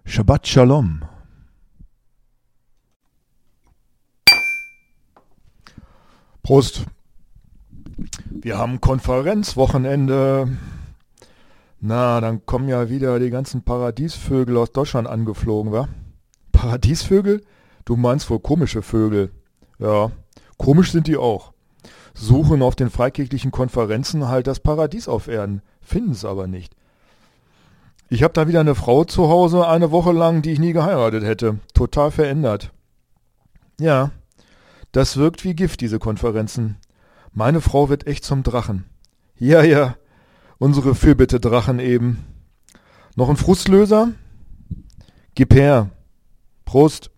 Shabbat Shalom. Prost. Wir haben Konferenzwochenende. Na, dann kommen ja wieder die ganzen Paradiesvögel aus Deutschland angeflogen, wa? Paradiesvögel? Du meinst wohl komische Vögel. Ja, komisch sind die auch. Suchen auf den freikirchlichen Konferenzen halt das Paradies auf Erden, finden es aber nicht. Ich habe da wieder eine Frau zu Hause, eine Woche lang, die ich nie geheiratet hätte. Total verändert. Ja, das wirkt wie Gift, diese Konferenzen. Meine Frau wird echt zum Drachen. Ja, unsere Fürbitte-Drachen eben. Noch ein Frustlöser? Gib her. Prost.